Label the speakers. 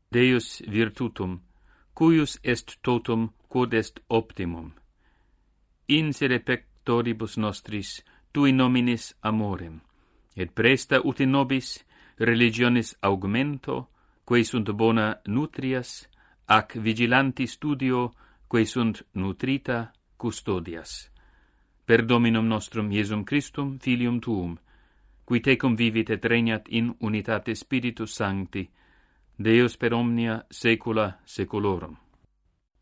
Speaker 1: Deus virtutum, cuius est totum quod est optimum. Insere pectoribus nostris tui nominis amorem, et presta ut in nobis religionis augmento, quae sunt bona nutrias, ac vigilanti studio, quae sunt nutrita custodias. Per Dominum nostrum Iesum Christum, Filium Tuum, qui tecum vivit et regnat in unitate Spiritus Sancti, Deus per omnia saecula saeculorum.